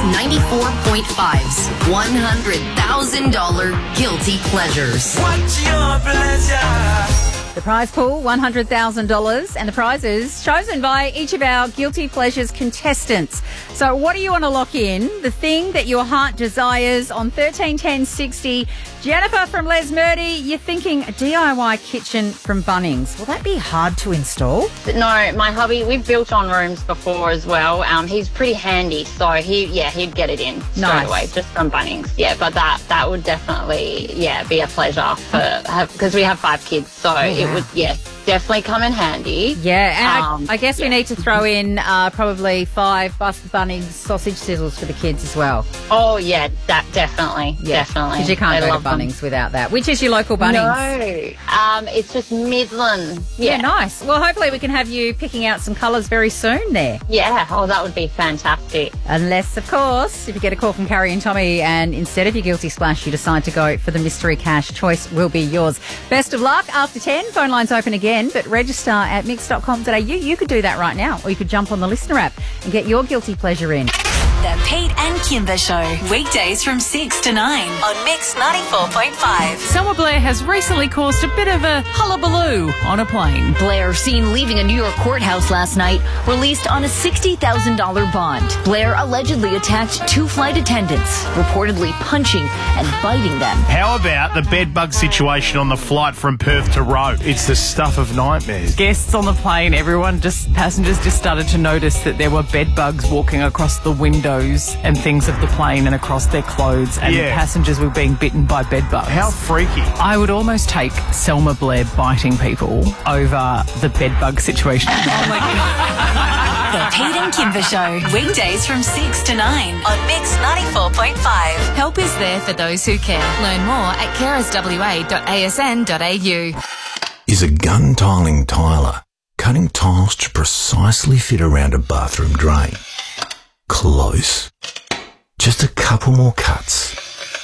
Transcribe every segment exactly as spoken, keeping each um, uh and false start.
ninety-four point five's one hundred thousand dollars Guilty Pleasures. What's your pleasure? The prize pool, one hundred thousand dollars, and the prizes chosen by each of our Guilty Pleasures contestants. So what do you want to lock in? The thing that your heart desires on thirteen ten sixty. Jennifer from Les Murdy, you're thinking a D I Y kitchen from Bunnings. Will that be hard to install? But no, my hubby, we've built on rooms before as well. Um, he's pretty handy, so he, yeah, he'd get it in straight Nice. away, just from Bunnings. Yeah, but that that would definitely, yeah, be a pleasure for because we have five kids, so it would, yeah, definitely come in handy. Yeah, and Um, I, I guess we yeah. need to throw in uh, probably five bus Bunnings sausage sizzles for the kids as well. Oh yeah, that definitely, definitely. Because you can't They go to love them. Bunnings without that. Which is your local Bunnings? No, um, it's just Midland. Yeah, Yeah, nice. Well, hopefully we can have you picking out some colours very soon there. yeah. Oh, that would be fantastic. Unless, of course, if you get a call from Carrie and Tommy and instead of your Guilty Splash, you decide to go for the mystery cash, choice will be yours. Best of luck. After ten, phone lines open again, but register at mix dot com dot a u. You could do that right now, or you could jump on the listener app and get your Guilty Pleasure in. The Pete and Kimber Show. Weekdays from six to nine on Mix ninety-four point five. Selma Blair has recently caused a bit of a hullabaloo on a plane. Blair, seen leaving a New York courthouse last night, released on a sixty thousand dollars bond. Blair allegedly attacked two flight attendants, reportedly punching and biting them. How about the bedbug situation on the flight from Perth to Rome? It's the stuff of nightmares. Guests on the plane, everyone, just passengers just started to notice that there were bed bugs walking across the windows and things of the plane and across their clothes, and Yeah. passengers were being bitten by bed bugs. How freaky. I would almost take Selma Blair biting people over the bed bug situation. Oh my God. The Pete and Kimber Show. Weekdays from six to nine on Mix ninety-four point five. Help is there for those who care. Learn more at carers w a dot a s n dot a u. Is a gun tiling tiler cutting tiles to precisely fit around a bathroom drain? Close. Just a couple more cuts.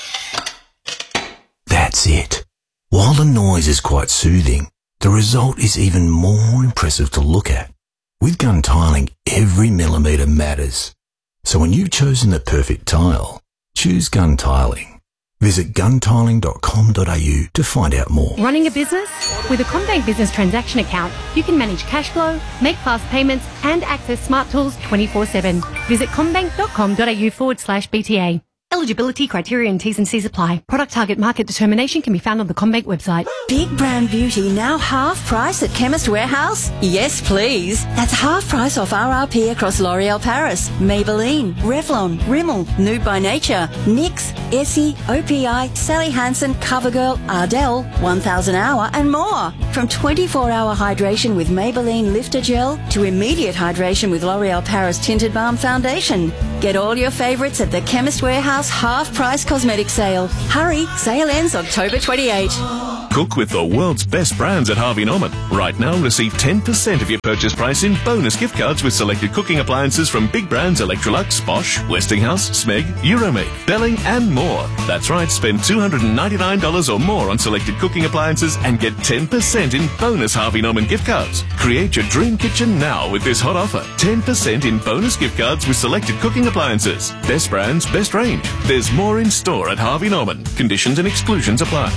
That's it. While the noise is quite soothing, the result is even more impressive to look at. With gun tiling, every millimetre matters. So when you've chosen the perfect tile, choose gun tiling. Visit gun tiling dot com dot a u to find out more. Running a business? With a CommBank Business Transaction Account, you can manage cash flow, make fast payments, and access smart tools twenty-four seven. Visit commbank dot com dot a u forward slash B T A. Eligibility, criteria and T's and C's apply. Product target market determination can be found on the CommBank website. Big brand beauty now half price at Chemist Warehouse? Yes, please. That's half price off R R P across L'Oreal Paris, Maybelline, Revlon, Rimmel, Nude by Nature, NYX, Essie, O P I, Sally Hansen, CoverGirl, Ardell, one thousand hour and more. From twenty-four hour hydration with Maybelline Lifter Gel to immediate hydration with L'Oreal Paris Tinted Balm Foundation. Get all your favourites at the Chemist Warehouse half price cosmetic sale. Hurry, sale ends October twenty-eighth. Cook with the world's best brands at Harvey Norman. Right now, receive ten percent of your purchase price in bonus gift cards with selected cooking appliances from big brands Electrolux, Bosch, Westinghouse, Smeg, Euromaid, Belling and more. That's right, spend two hundred ninety-nine dollars or more on selected cooking appliances and get ten percent in bonus Harvey Norman gift cards. Create your dream kitchen now with this hot offer. ten percent in bonus gift cards with selected cooking appliances. Best brands, best range. There's more in store at Harvey Norman. Conditions and exclusions apply.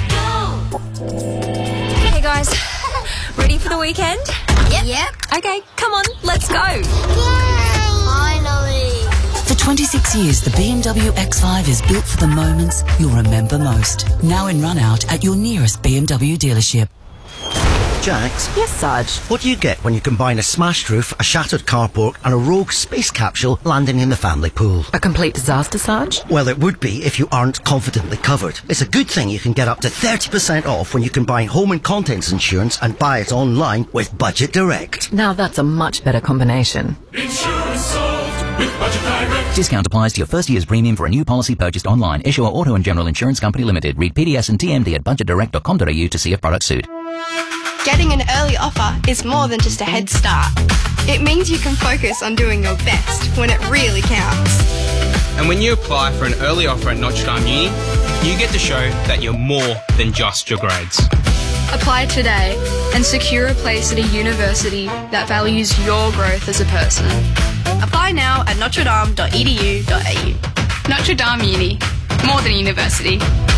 Hey guys, ready for the weekend? Yep. Yep. Okay, come on, let's go. Yay! Finally. For twenty-six years, the B M W X five is built for the moments you'll remember most. Now in run out at your nearest B M W dealership. Jax? Yes, Sarge? What do you get when you combine a smashed roof, a shattered carport and a rogue space capsule landing in the family pool? A complete disaster, Sarge? Well, it would be if you aren't confidently covered. It's a good thing you can get up to thirty percent off when you combine home and contents insurance and buy it online with Budget Direct. Now that's a much better combination. Insurance solved with Budget Direct. Discount applies to your first year's premium for a new policy purchased online. Issuer Auto and General Insurance Company Limited. Read P D S and T M D at budget direct dot com dot a u to see if products suit. Getting an early offer is more than just a head start. It means you can focus on doing your best when it really counts. And when you apply for an early offer at Notre Dame Uni, you get to show that you're more than just your grades. Apply today and secure a place at a university that values your growth as a person. Apply now at notre dame dot e d u dot a u. Notre Dame Uni. More than a university.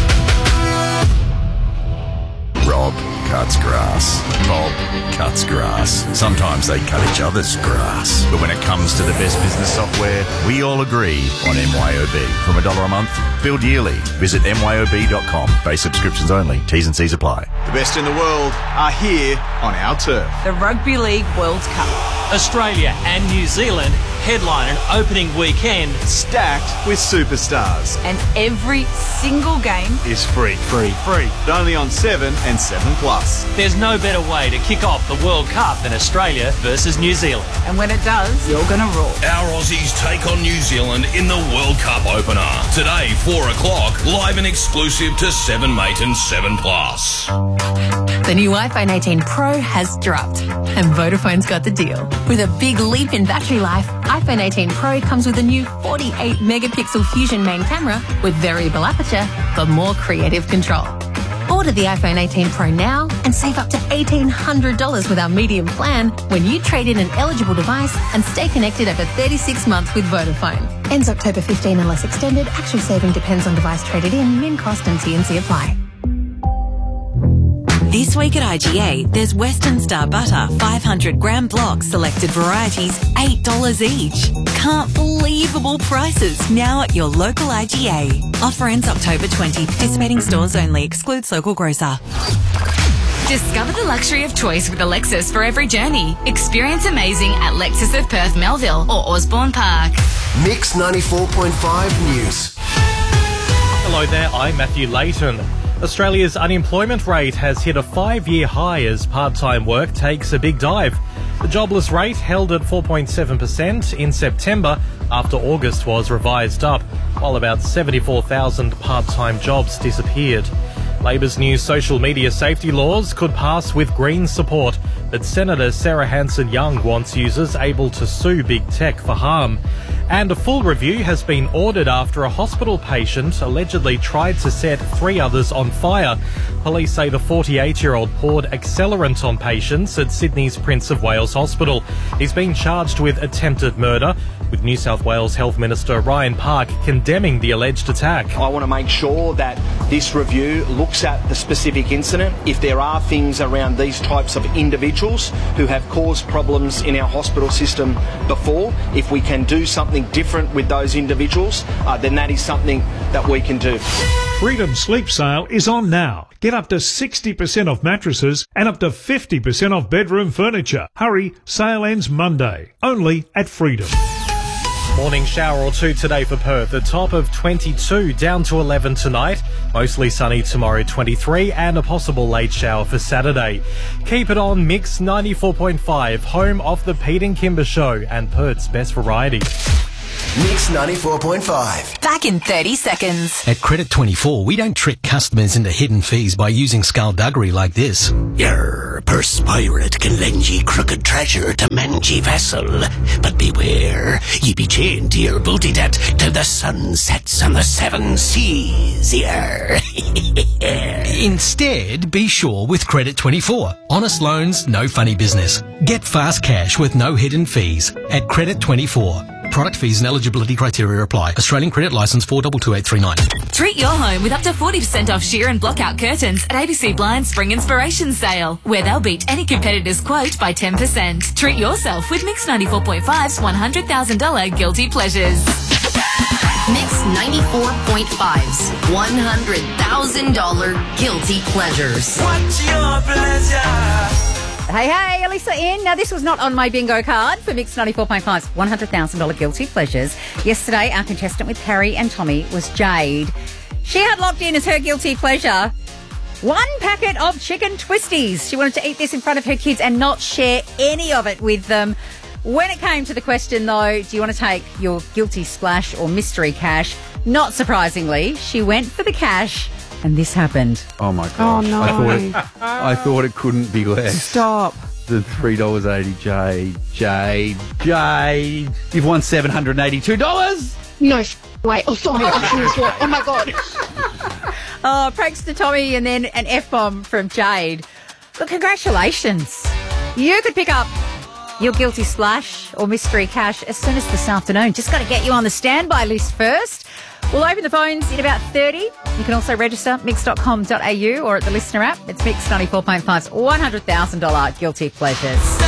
Rob cuts grass. Bob cuts grass. Sometimes they cut each other's grass. But when it comes to the best business software, we all agree on M Y O B. From a dollar a month, billed yearly. Visit M Y O B dot com. Base subscriptions only. T's and C's apply. The best in the world are here on our turf. The Rugby League World Cup. Australia and New Zealand headline an opening weekend stacked with superstars. And every single game is free. Free. Free. But only on seven and seven plus. There's no better way to kick off the World Cup than Australia versus New Zealand. And when it does, you're going to roar. Our Aussies take on New Zealand in the World Cup opener. Today, four o'clock, live and exclusive to seven Mate and seven plus. The new iPhone eighteen Pro has dropped, and Vodafone's got the deal. With a big leap in battery life, iPhone eighteen Pro comes with a new forty-eight megapixel Fusion main camera with variable aperture for more creative control. Order the iPhone eighteen Pro now and save up to eighteen hundred dollars with our medium plan when you trade in an eligible device and stay connected over thirty-six months with Vodafone. Ends October fifteenth unless extended. Actual saving depends on device traded in, min cost and T and C apply. This week at I G A, there's Western Star Butter, five hundred gram blocks, selected varieties, eight dollars each. Can't believable prices now at your local I G A. Offer ends October twentieth. Participating stores only. Excludes local grocer. Discover the luxury of choice with a Lexus for every journey. Experience amazing at Lexus of Perth, Melville or Osborne Park. Mix ninety-four point five News. Hello there, I'm Matthew Layton. Australia's unemployment rate has hit a five-year high as part-time work takes a big dive. The jobless rate held at four point seven percent in September after August was revised up, while about seventy-four thousand part-time jobs disappeared. Labor's new social media safety laws could pass with Greens support, but Senator Sarah Hanson-Young wants users able to sue big tech for harm. And a full review has been ordered after a hospital patient allegedly tried to set three others on fire. Police say the forty-eight-year-old poured accelerant on patients at Sydney's Prince of Wales Hospital. He's been charged with attempted murder, with New South Wales Health Minister Ryan Park condemning the alleged attack. I want to make sure that this review looks at the specific incident. If there are things around these types of individuals who have caused problems in our hospital system before, if we can do something different with those individuals, uh, then that is something that we can do. Freedom Sleep Sale is on now. Get up to sixty percent off mattresses and up to fifty percent off bedroom furniture. Hurry, sale ends Monday. Only at Freedom. Morning shower or two today for Perth. A top of twenty-two, down to eleven tonight. Mostly sunny tomorrow, twenty-three, and a possible late shower for Saturday. Keep it on Mix ninety-four point five, home of the Pete and Kimber Show and Perth's best variety. Mix ninety-four point five. Back in thirty seconds. At Credit twenty-four, we don't trick customers into hidden fees by using skullduggery like this. Your purse pirate can lend ye crooked treasure to mend ye vessel, but beware, ye be chained to your booty debt till the sun sets on the seven seas. Yer. Instead, be sure with Credit twenty-four. Honest loans, no funny business. Get fast cash with no hidden fees at Credit twenty-four. Product fees and eligibility criteria apply. Australian Credit Licence four two two eight three nine. Treat your home with up to forty percent off sheer and blockout curtains at A B C Blind Spring Inspiration Sale, where they'll beat any competitor's quote by ten percent. Treat yourself with Mix ninety-four point five's one hundred thousand dollars Guilty Pleasures. Mix ninety-four point five's one hundred thousand dollars Guilty Pleasures. What's your pleasure? Hey, hey, Elisa in. Now, this was not on my bingo card for Mix ninety-four point five's one hundred thousand dollars Guilty Pleasures. Yesterday, our contestant with Harry and Tommy was Jade. She had locked in as her guilty pleasure one packet of chicken twisties. She wanted to eat this in front of her kids and not share any of it with them. When it came to the question, though, do you want to take your guilty splash or mystery cash? Not surprisingly, she went for the cash. And this happened. Oh, my gosh. Oh, no. I thought it, I thought it couldn't be less. Stop. The three dollars eighty. Jade, Jade, Jade. You've won seven hundred eighty-two dollars. No f- way. Oh, sorry. Oh, my God. Oh, prankster Tommy and then an F-bomb from Jade. Look, congratulations. You could pick up your guilty splash or mystery cash as soon as this afternoon. Just got to get you on the standby list first. We'll open the phones in about thirty. You can also register mix dot com dot a u or at the listener app. It's Mix ninety-four point five's one hundred thousand dollars Guilty Pleasures.